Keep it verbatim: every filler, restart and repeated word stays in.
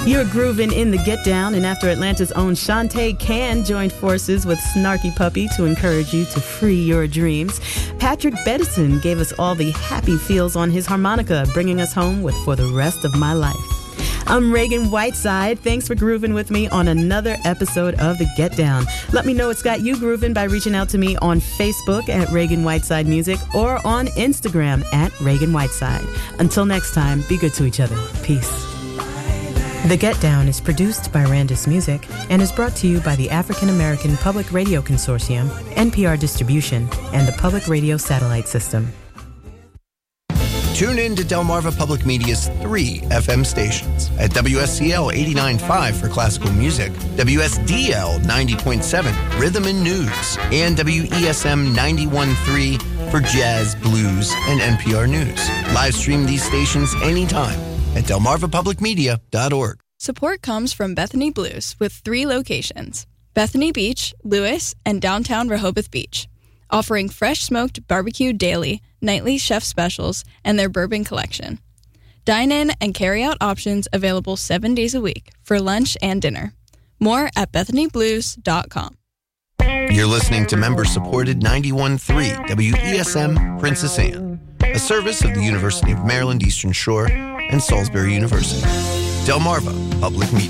You're grooving in the Get Down, and after Atlanta's own Shantae Can joined forces with Snarky Puppy to encourage you to free your dreams, Patrick Bedison gave us all the happy feels on his harmonica, bringing us home with For the Rest of My Life. I'm Reagan Whiteside. Thanks for grooving with me on another episode of The Get Down. Let me know what's got you grooving by reaching out to me on Facebook at Reagan Whiteside Music or on Instagram at Reagan Whiteside. Until next time, be good to each other. Peace. The Get Down is produced by Randus Music and is brought to you by the African American Public Radio Consortium, N P R Distribution, and the Public Radio Satellite System. Tune in to Delmarva Public Media's three F M stations at W S C L eighty-nine point five for classical music, W S D L ninety point seven Rhythm and News, and W E S M ninety-one point three for jazz, blues, and N P R News. Live stream these stations anytime at delmarva public media dot org. Support comes from Bethany Blues with three locations: Bethany Beach, Lewis, and downtown Rehoboth Beach, offering fresh smoked barbecue daily, nightly chef specials, and their bourbon collection. Dine-in and carry-out options available seven days a week for lunch and dinner. More at bethany blues dot com. You're listening to member-supported ninety-one point three W E S M Princess Anne, a service of the University of Maryland Eastern Shore and Salisbury University. Delmarva Public Media.